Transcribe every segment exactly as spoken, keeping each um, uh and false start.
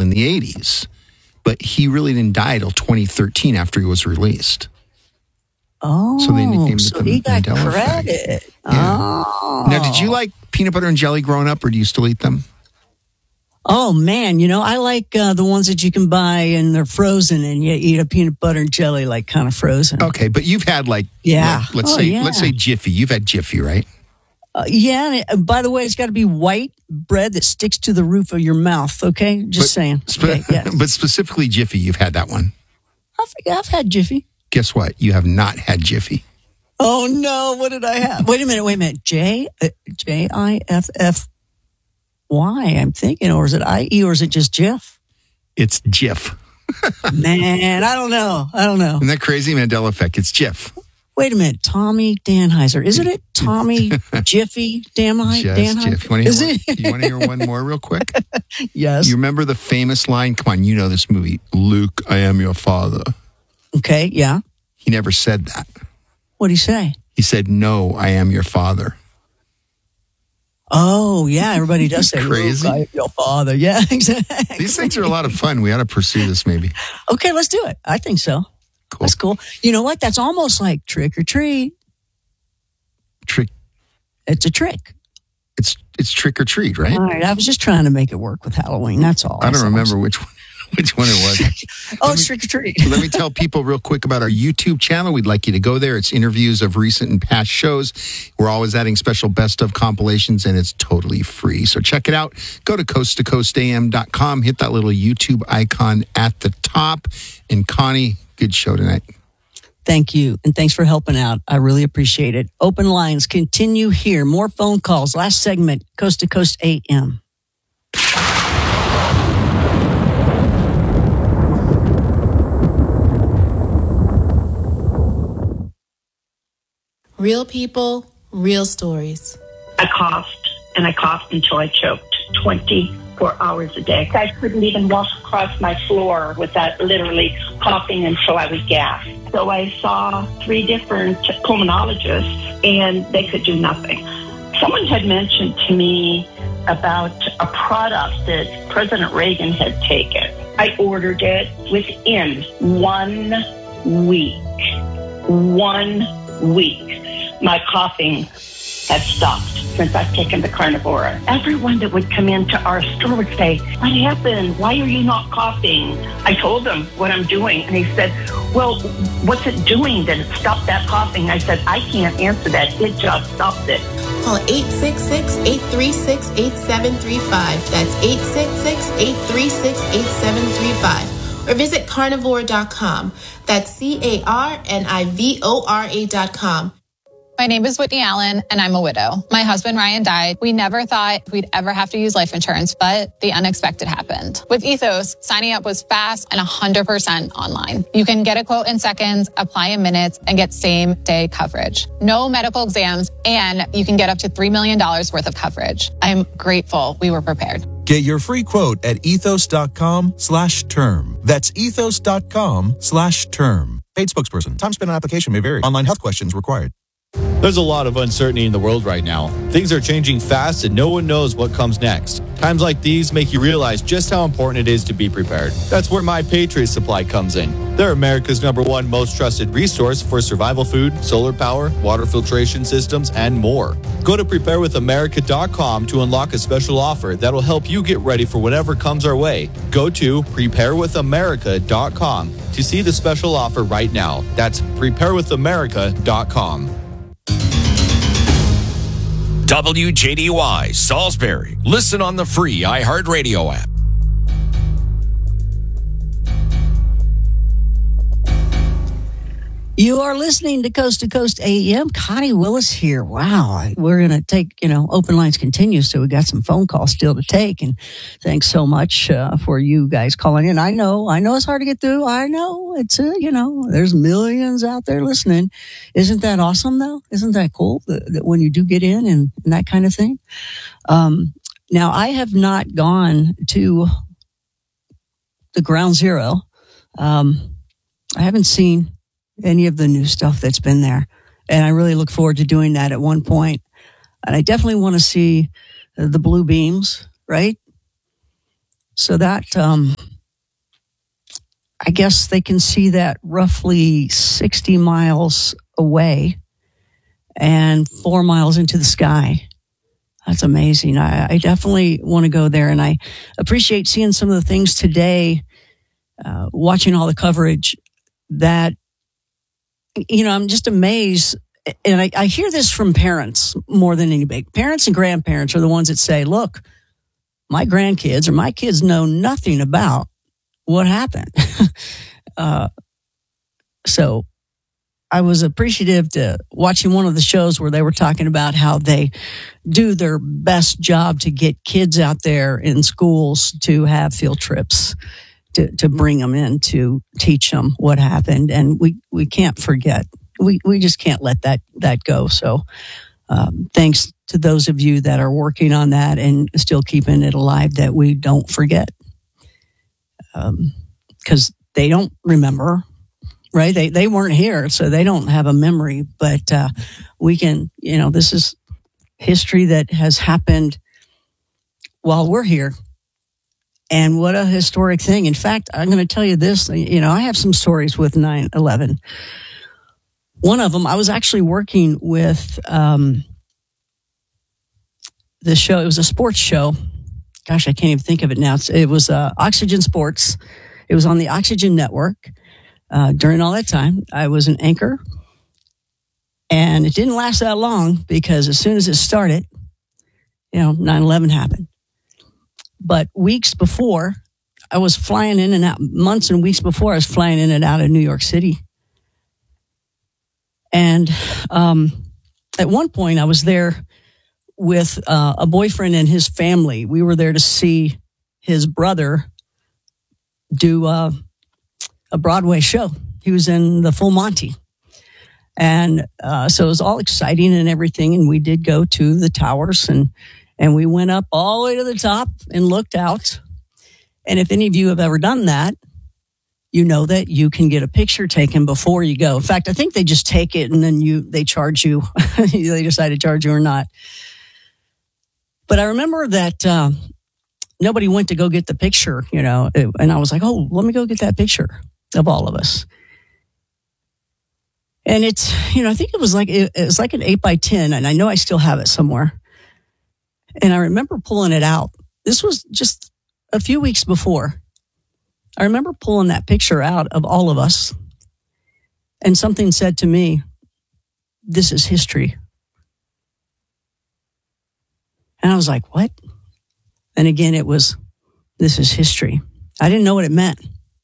in the eighties. But he really didn't die till twenty thirteen after he was released. Oh, so they nicknamed so it the he got Mandela credit. Effect. Yeah. Oh. Now, did you like peanut butter and jelly growing up, or do you still eat them? Oh, man. You know, I like uh, the ones that you can buy and they're frozen and you eat a peanut butter and jelly like kind of frozen. Okay, but you've had like, yeah. like let's oh, say, yeah. let's say Jiffy. You've had Jiffy, right? Uh, yeah. And it, uh, by the way, it's got to be white bread that sticks to the roof of your mouth. Okay. Just but, saying. Spe- okay, yes. But specifically Jiffy, you've had that one. I've, I've had Jiffy. Guess what? You have not had Jiffy. Oh, no. What did I have? Wait a minute. Wait a minute. J, uh, J I F F Y, I'm thinking. Or is it I E or is it just Jif? It's Jif. Man, I don't know. I don't know. Isn't that crazy? Mandela Effect. It's Jif. Wait a minute. Tommy Danheiser. Isn't it Tommy Jiffy Danheiser? Just Jif. You want to hear, it? you want to hear one more real quick? Yes. You remember the famous line? Come on, you know this movie. Luke, I am your father. Okay, yeah. He never said that. What'd he say? He said, no, I am your father. Oh, yeah. Everybody does say, crazy. Luke, I am your father. Yeah, exactly. These things are a lot of fun. We ought to pursue this maybe. Okay, let's do it. I think so. Cool. That's cool. You know what? That's almost like trick or treat. Trick. It's a trick. It's it's trick or treat, right? All right. I was just trying to make it work with Halloween. That's all. I don't That's remember all. which one. Which one it was. oh, Let it's me, trick or treat. Let me tell people real quick about our YouTube channel. We'd like you to go there. It's interviews of recent and past shows. We're always adding special best of compilations, and it's totally free. So check it out. Go to coast to coast a m dot com. Hit that little YouTube icon at the top. And Connie, good show tonight. Thank you. And thanks for helping out. I really appreciate it. Open lines continue here. More phone calls. Last segment, Coast to Coast A M. Real people, real stories. I coughed, and I coughed until I choked twenty-four hours a day. I couldn't even walk across my floor without literally coughing until I would gasp. So I saw three different pulmonologists, and they could do nothing. Someone had mentioned to me about a product that President Reagan had taken. I ordered it within one week. One week. My coughing has stopped since I've taken the Carnivora. Everyone that would come into our store would say, what happened? Why are you not coughing? I told them what I'm doing, and he said, well, what's it doing that it stopped that coughing? I said, I can't answer that. It just stopped it. Call eight six six, eight three six, eight seven three five. That's eight six six, eight three six, eight seven three five. Or visit carnivore dot com. That's C A R N I V O R A dot com. My name is Whitney Allen, and I'm a widow. My husband, Ryan, died. We never thought we'd ever have to use life insurance, but the unexpected happened. With Ethos, signing up was fast and one hundred percent online. You can get a quote in seconds, apply in minutes, and get same-day coverage. No medical exams, and you can get up to three million dollars worth of coverage. I'm grateful we were prepared. Get your free quote at ethos.com slash term. That's ethos.com slash term. Paid spokesperson. Time spent on application may vary. Online health questions required. There's a lot of uncertainty in the world right now. Things are changing fast and no one knows what comes next. Times like these make you realize just how important it is to be prepared. That's where My Patriot Supply comes in. They're America's number one most trusted resource for survival food, solar power, water filtration systems, and more. Go to prepare with america dot com to unlock a special offer that'll help you get ready for whatever comes our way. Go to prepare with america dot com to see the special offer right now. That's prepare with america dot com. W J D Y Salisbury. Listen on the free iHeartRadio app. You are listening to Coast to Coast A M. Connie Willis here. Wow. We're going to take, you know, open lines continue. So we got some phone calls still to take. And thanks so much uh, for you guys calling in. I know, I know it's hard to get through. I know it's, uh, you know, there's millions out there listening. Isn't that awesome though? Isn't that cool that, that when you do get in and, and that kind of thing? Um, now I have not gone to the ground zero. Um, I haven't seen any of the new stuff that's been there. And I really look forward to doing that at one point. And I definitely want to see the blue beams, right? So that, um, I guess they can see that roughly sixty miles away and four miles into the sky. That's amazing. I, I definitely want to go there, and I appreciate seeing some of the things today, uh, watching all the coverage that, you know, I'm just amazed. And I, I hear this from parents more than anybody. Parents and grandparents are the ones that say, look, my grandkids or my kids know nothing about what happened. uh, so I was appreciative to watching one of the shows where they were talking about how they do their best job to get kids out there in schools to have field trips, to, to bring them in, to teach them what happened. And we, we can't forget. We we just can't let that, that go. So um, thanks to those of you that are working on that and still keeping it alive, that we don't forget. Because um, they don't remember, right? They they weren't here, so they don't have a memory. But uh, we can, you know, this is history that has happened while we're here. And what a historic thing. In fact, I'm going to tell you this, you know, I have some stories with nine eleven. One of them, I was actually working with um, the show. It was a sports show. Gosh, I can't even think of it now. It's, it was uh, Oxygen Sports. It was on the Oxygen Network. Uh, during all that time, I was an anchor. And it didn't last that long because as soon as it started, you know, nine eleven happened. But weeks before, I was flying in and out, months and weeks before, I was flying in and out of New York City. And um, at one point, I was there with uh, a boyfriend and his family. We were there to see his brother do uh, a Broadway show. He was in the Full Monty. And uh, so it was all exciting and everything. And we did go to the towers, and, and we went up all the way to the top and looked out. And if any of you have ever done that, you know that you can get a picture taken before you go. In fact, I think they just take it and then you they charge you. They decide to charge you or not. But I remember that uh, nobody went to go get the picture, you know, it, and I was like, oh, let me go get that picture of all of us. And it's, you know, I think it was like, it, it was like an eight by ten, and I know I still have it somewhere. And I remember pulling it out. This was just a few weeks before. I remember pulling that picture out of all of us, and something said to me, this is history. And I was like, what? And again, it was, this is history. I didn't know what it meant.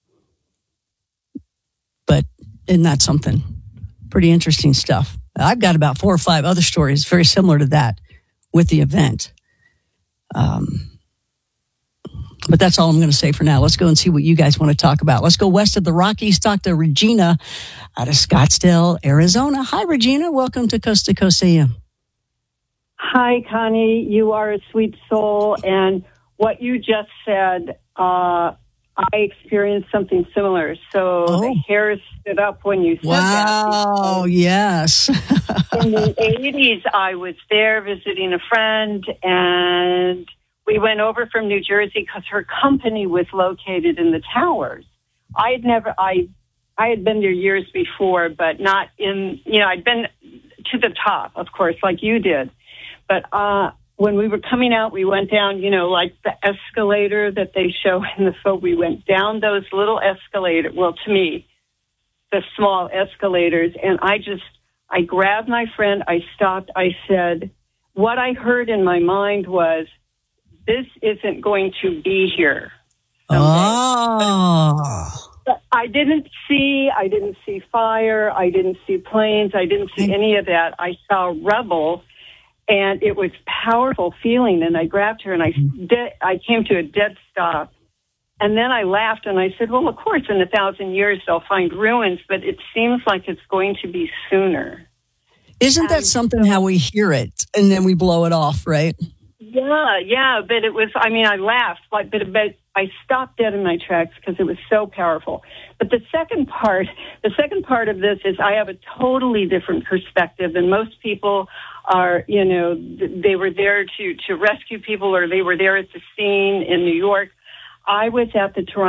But isn't that something? Pretty interesting stuff. I've got about four or five other stories very similar to that with the event. Um, but that's all I'm going to say for now. Let's go and see what you guys want to talk about. Let's go west of the Rockies, talk to Regina out of Scottsdale, Arizona. Hi, Regina. Welcome to Coast to Coast A M. Hi, Connie. You are a sweet soul. And what you just said, uh, I experienced something similar. So oh. the hair stood up when you said wow, that. Wow, yes. In the eighties, I was there visiting a friend, and we went over from New Jersey because her company was located in the towers. I had never, I, I had been there years before, but not in, you know, I'd been to the top, of course, like you did. But uh, when we were coming out, we went down, you know, like the escalator that they show in the film. We went down those little escalators, well, to me, the small escalators, and I just, I grabbed my friend, I stopped, I said, what I heard in my mind was, this isn't going to be here someday. Oh. But I didn't see, I didn't see fire, I didn't see planes, I didn't see any of that. I saw rubble, and it was a powerful feeling, and I grabbed her, and I, de- I came to a dead stop. And then I laughed, and I said, well, of course, in a thousand years they'll find ruins, but it seems like it's going to be sooner. Isn't that and something so, how we hear it, and then we blow it off, right? Yeah, yeah, but it was, I mean, I laughed, like, but, but I stopped dead in my tracks because it was so powerful. But the second part, the second part of this is I have a totally different perspective than most people are, you know, they were there to, to rescue people, or they were there at the scene in New York. I was at the Toronto